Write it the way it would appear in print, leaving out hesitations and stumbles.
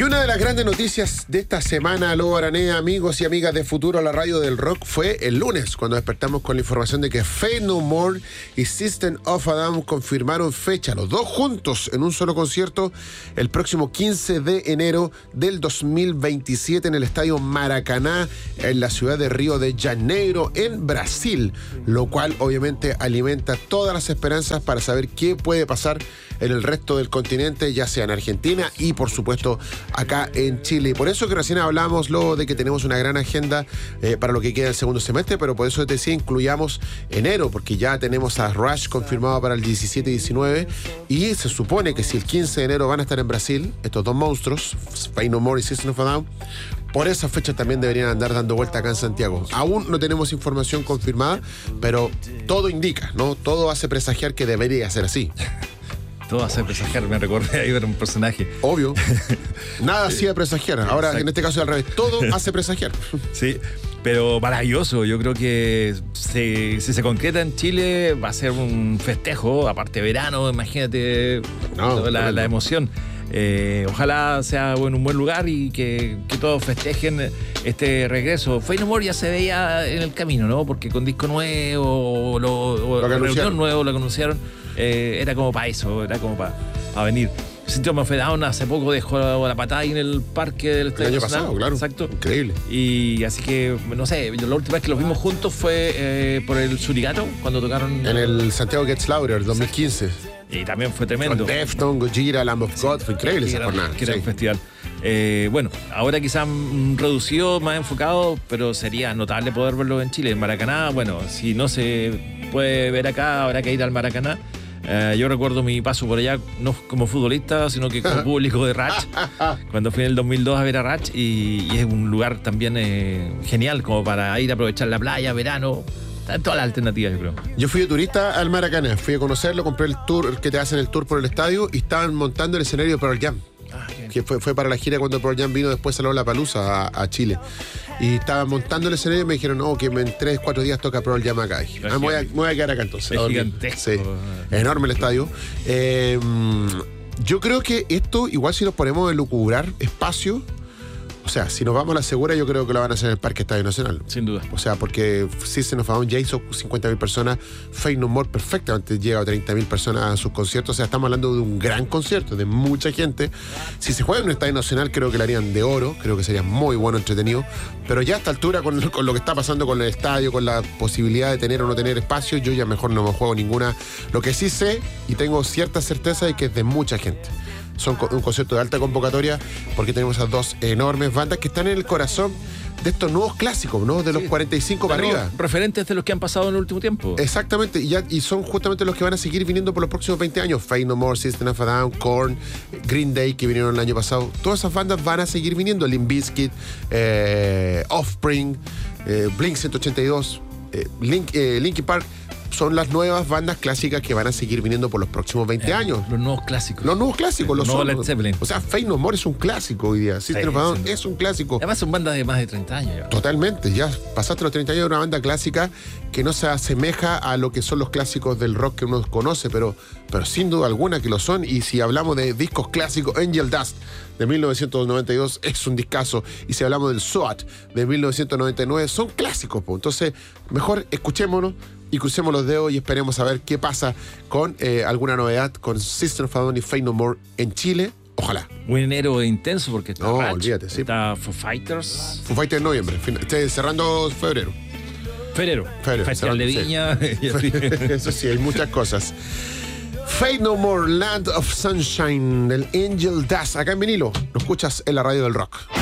Y una de las grandes noticias de esta semana, Lobo Araneda, amigos y amigas de Futuro a la Radio del Rock, fue el lunes, cuando despertamos con la información de que Faith No More y System of a Down confirmaron fecha, los dos juntos en un solo concierto, el próximo 15 de enero del 2027 en el Estadio Maracaná, en la ciudad de Río de Janeiro, en Brasil, lo cual obviamente alimenta todas las esperanzas para saber qué puede pasar en el resto del continente, ya sea en Argentina y por supuesto acá en Chile. Y por eso que recién hablamos, Lobo, de que tenemos una gran agenda para lo que queda del segundo semestre, pero por eso te decía, incluyamos enero, porque ya tenemos a Rush confirmado para el 17 y 19, y se supone que si el 15 de enero van a estar en Brasil, estos dos monstruos, Faith No More y System of a Down, por esa fecha también deberían andar dando vuelta acá en Santiago. Aún no tenemos información confirmada, pero todo indica, ¿no? Todo hace presagiar que debería ser así. Todo hace presagiar, me recordé ahí ver un personaje. Obvio. Nada hacía presagiar. Ahora, exacto. En este caso al revés. Todo hace presagiar. Sí, pero maravilloso. Yo creo que si se concreta en Chile va a ser un festejo, aparte de verano, imagínate la emoción. Ojalá sea en un buen lugar y que todos festejen este regreso. Faith No More ya se veía en el camino, ¿no? Porque con disco nuevo, la reunión nuevo, lo que anunciaron, era como para eso, era como para venir. System of a Down hace poco dejó la patada ahí en el parque del Estadio el año Nacional. pasado, claro. Exacto. Increíble. Y así que, no sé, la última vez que los vimos juntos fue por el Surigato, cuando tocaron en el Santiago Gets Louder 2015. Y también fue tremendo. Con Deftones, Gojira, Lamb of God, fue increíble esa jornada. Que era un festival. Bueno, ahora quizás reducido, más enfocado, pero sería notable poder verlo en Chile. En Maracaná, bueno, si no se puede ver acá, habrá que ir al Maracaná. Yo recuerdo mi paso por allá, no como futbolista, sino que como público de Ratch, cuando fui en el 2002 a ver a Ratch, y es un lugar también genial como para ir a aprovechar la playa, verano. Están todas las alternativas, yo creo. Yo fui de turista al Maracaná, fui a conocerlo, compré el tour, que te hacen el tour por el estadio, y estaban montando el escenario de Pearl Jam. Que fue para la gira cuando Pearl Jam vino después a Lollapalooza a Chile. Y estaban montando el escenario y me dijeron, no, que en 3-4 días toca Pearl Jam acá. Dije, me voy a quedar acá entonces. Es gigantesco. Sí, enorme el estadio. Yo creo que esto, igual si nos ponemos a lucubrar espacio, o sea, si nos vamos a la segura, yo creo que lo van a hacer en el Parque Estadio Nacional. Sin duda. O sea, porque System of a Down ya hizo 50.000 personas, Faith No More perfectamente llega a 30.000 personas a sus conciertos. O sea, estamos hablando de un gran concierto, de mucha gente. Si se juega en un Estadio Nacional, creo que lo harían de oro, creo que sería muy bueno, entretenido. Pero ya a esta altura, con lo que está pasando con el estadio, con la posibilidad de tener o no tener espacio, yo ya mejor no me juego ninguna. Lo que sí sé, y tengo cierta certeza, es que es de mucha gente. Son un concierto de alta convocatoria, porque tenemos a dos enormes bandas que están en el corazón de estos nuevos clásicos, ¿no? De los 45 para arriba. Referentes de los que han pasado en el último tiempo. Exactamente, y son justamente los que van a seguir viniendo por los próximos 20 años. Faith No More, System of a Down, Korn, Green Day, que vinieron el año pasado. Todas esas bandas van a seguir viniendo. Limp Bizkit, Offspring, Blink 182, Linkin Park. Son las nuevas bandas clásicas que van a seguir viniendo por los próximos 20 años. Los nuevos clásicos. Los nuevos clásicos. Los nuevos Led Zeppelin. O sea, Faith No More es un clásico hoy día. System of a Down es un clásico. Además son bandas de más de 30 años. Ya. Totalmente. Ya pasaste los 30 años de una banda clásica que no se asemeja a lo que son los clásicos del rock que uno conoce, pero sin duda alguna que lo son. Y si hablamos de discos clásicos, Angel Dust de 1992 es un discazo. Y si hablamos del SWAT de 1999, son clásicos. Entonces, mejor escuchémonos y crucemos los dedos y esperemos a ver qué pasa con alguna novedad con System of a Down y Faith No More en Chile. Ojalá. Un enero intenso porque está Ratch, olvídate, sí. Está Foo Fighters. Foo Fighters en noviembre, cerrando febrero. Festival de Viña. Sí. Eso sí, hay muchas cosas. Faith No More, Land of Sunshine, del Angel Dust, acá en vinilo. Lo escuchas en la Radio del Rock.